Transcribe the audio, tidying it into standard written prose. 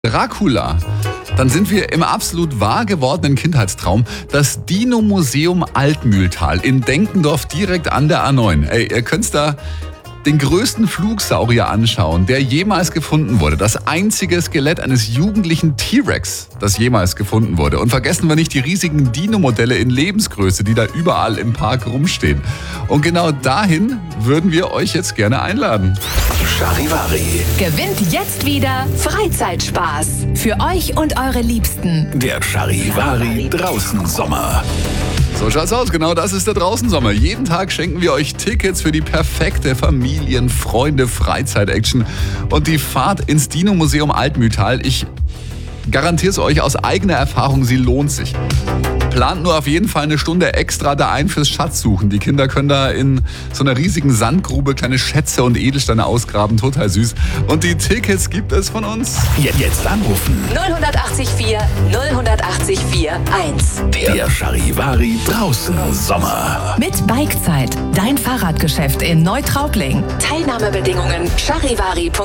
Dracula, dann sind wir im absolut wahr gewordenen Kindheitstraum. Das Dino-Museum Altmühltal in Denkendorf direkt an der A9. Ey, ihr könnt da den größten Flugsaurier anschauen, der jemals gefunden wurde. Das einzige Skelett eines jugendlichen T-Rex, das jemals gefunden wurde. Und vergessen wir nicht die riesigen Dino-Modelle in Lebensgröße, die da überall im Park rumstehen. Und genau dahin würden wir euch jetzt gerne einladen. Charivari. Gewinnt jetzt wieder Freizeitspaß. Für euch und eure Liebsten. Der Charivari Draußensommer. So schaut's aus, genau das ist der Draußensommer. Jeden Tag schenken wir euch Tickets für die perfekte Familien-Freunde-Freizeit-Action und die Fahrt ins Dino-Museum Altmühltal. Ich garantiere es euch aus eigener Erfahrung, sie lohnt sich. Plant nur auf jeden Fall eine Stunde extra da ein fürs Schatzsuchen. Die Kinder können da in so einer riesigen Sandgrube kleine Schätze und Edelsteine ausgraben. Total süß. Und die Tickets gibt es von uns. Jetzt anrufen. 080 1. Der Charivari Draußensommer. Mit Bikezeit. Dein Fahrradgeschäft in Neutraubling. Teilnahmebedingungen charivari.de